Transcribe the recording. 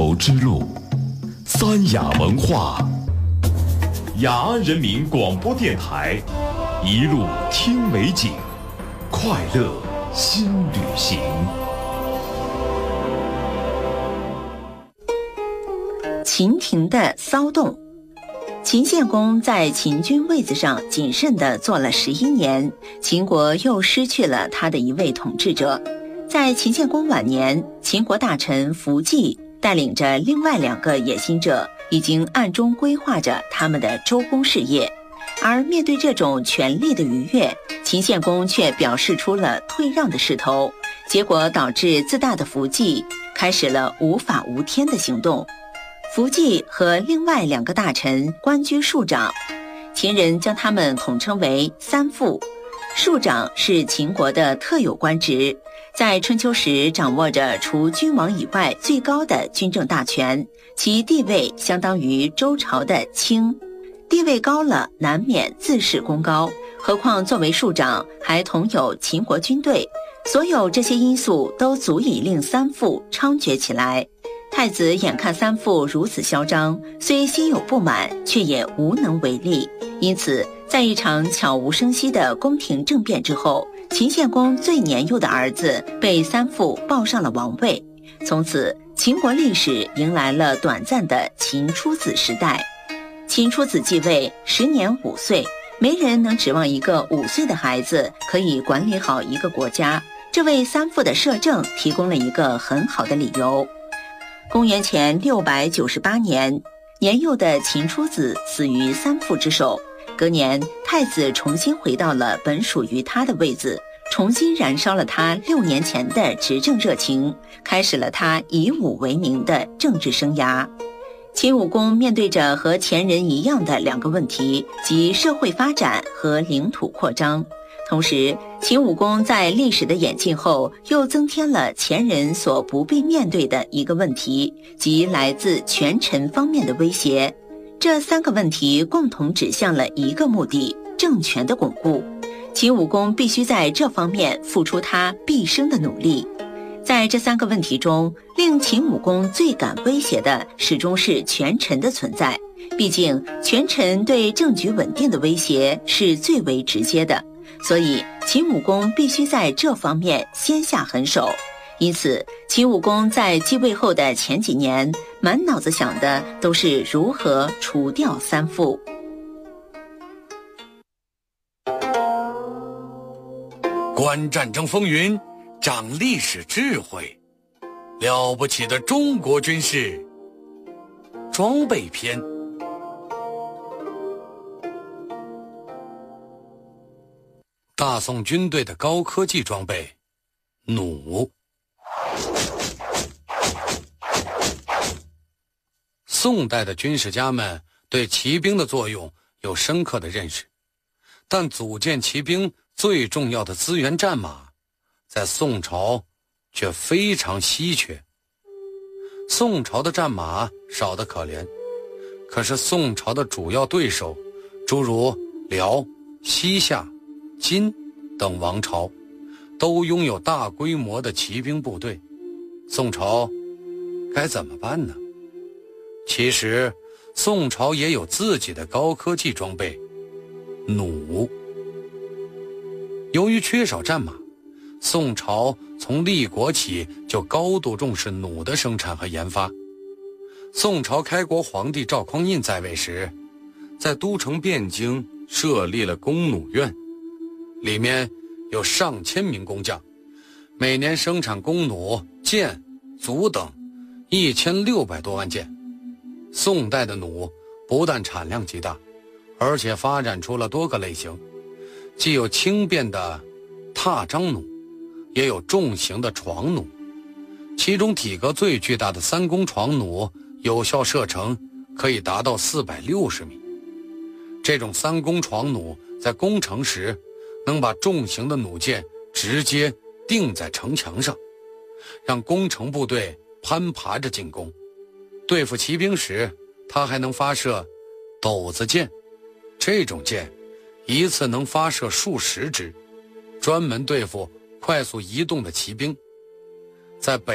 游之路，三雅文化，雅安人民广播电台，一路听美景，快乐新旅行。 秦廷的骚动。秦献公在秦军位子上谨慎地做了11年，秦国又失去了他的一位统治者。在秦献公晚年，秦国大臣伏季带领着另外2个野心者，已经暗中规划着他们的周公事业。而面对这种权力的逾越，秦献公却表示出了退让的势头，结果导致自大的伏季开始了无法无天的行动。伏季和另外2个大臣官居庶长，秦人将他们统称为三父。庶长是秦国的特有官职，在春秋时掌握着除君王以外最高的军政大权，其地位相当于周朝的卿。地位高了，难免自视功高，何况作为庶长还统有秦国军队，所有这些因素都足以令三父猖獗起来。太子眼看三父如此嚣张，虽心有不满，却也无能为力。因此，在一场悄无声息的宫廷政变之后，秦献公最年幼的儿子被三父抱上了王位。从此，秦国历史迎来了短暂的秦出子时代。秦出子继位，时年5岁，没人能指望一个5岁的孩子可以管理好一个国家。这为三父的摄政提供了一个很好的理由。公元前698年，年幼的秦出子死于三父之手。隔年，太子重新回到了本属于他的位子，重新燃烧了他6年前的执政热情，开始了他以武为名的政治生涯。秦武公面对着和前人一样的2个问题，即社会发展和领土扩张。同时，秦武公在历史的演进后，又增添了前人所不必面对的一个问题，即来自权臣方面的威胁。这3个问题共同指向了一个目的：政权的巩固。秦武公必须在这方面付出他毕生的努力。在这3个问题中，令秦武公最感威胁的始终是权臣的存在。毕竟，权臣对政局稳定的威胁是最为直接的。所以，秦武公必须在这方面先下狠手。因此，秦武公在继位后的前几年，满脑子想的都是如何除掉三父。 观战争风云，长历史智慧，了不起的中国军事装备篇。大宋军队的高科技装备弩。宋代的军事家们对骑兵的作用有深刻的认识，但组建骑兵最重要的资源战马，在宋朝却非常稀缺。宋朝的战马少得可怜，可是宋朝的主要对手，诸如辽、西夏、金等王朝，都拥有大规模的骑兵部队。宋朝该怎么办呢？其实，宋朝也有自己的高科技装备——弩。由于缺少战马，宋朝从立国起就高度重视弩的生产和研发。宋朝开国皇帝赵匡胤在位时，在都城汴京设立了弓弩院，里面有上千名工匠，每年生产弓弩、箭、卒等1600多万件。宋代的弩不但产量极大，而且发展出了多个类型，既有轻便的踏张弩，也有重型的床弩。其中体格最巨大的3弓床弩，有效射程可以达到460米。这种3弓床弩在攻城时，能把重型的弩箭直接钉在城墙上，让攻城部队攀爬着进攻。对付骑兵时，它还能发射斗子箭，这种箭一次能发射数十支，专门对付快速移动的骑兵。在北